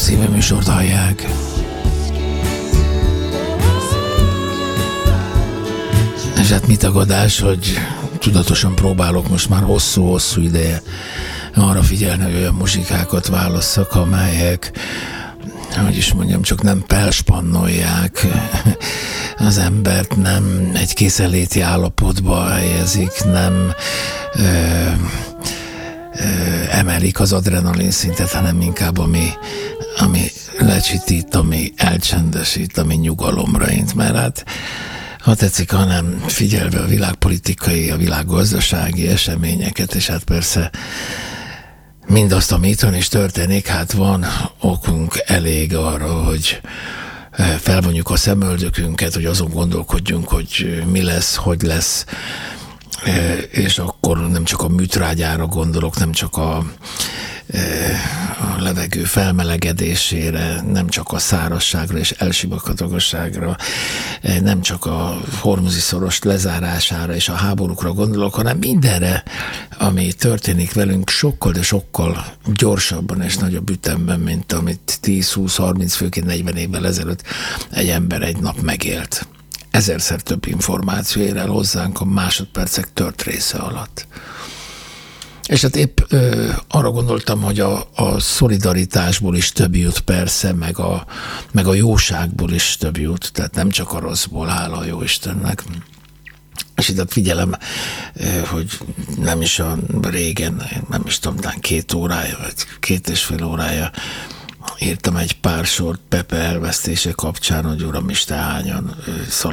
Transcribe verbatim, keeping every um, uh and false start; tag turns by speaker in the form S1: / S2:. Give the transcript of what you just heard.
S1: című műsort hallják. És hát mit tagadás, hogy tudatosan próbálok most már hosszú-hosszú ideje arra figyelni, hogy olyan muzsikákat válasszak, amelyek, hogy is mondjam, csak nem pelspannolják az embert, nem egy készenléti állapotba helyezik, nem ö, ö, emelik az adrenalin szintet, hanem inkább ami, ami lecsitít, ami elcsendesít, ami nyugalomra int, mert hát ha tetszik, hanem figyelve a világpolitikai, a világgazdasági eseményeket, és hát persze mindazt, ami itthon is történik, hát van okunk elég arra, hogy felvonjuk a szemöldökünket, hogy azon gondolkodjunk, hogy mi lesz, hogy lesz, és akkor nem csak a műtrágyára gondolok, nem csak a, a levegő felmelegedésére, nem csak a szárazságra és elsivakatosságra, nem csak a hormuzi szoros lezárására és a háborúkra gondolok, hanem mindenre, ami történik velünk sokkal, de sokkal gyorsabban és nagyobb ütemben, mint amit tíz, húsz, harminc, főként negyven évvel ezelőtt egy ember egy nap megélt. Ezerszer több információ ér el hozzánk a másodpercek tört része alatt. És hát épp ö, arra gondoltam, hogy a, a szolidaritásból is több jut persze, meg a, meg a jóságból is több jut, tehát nem csak a rosszból, hála a jó Istennek. És itt figyelem, hogy nem is a régen, nem is tudom, két órája, vagy két és fél órája írtam egy pár sort Pepe elvesztése kapcsán, hogy uramisten, hányan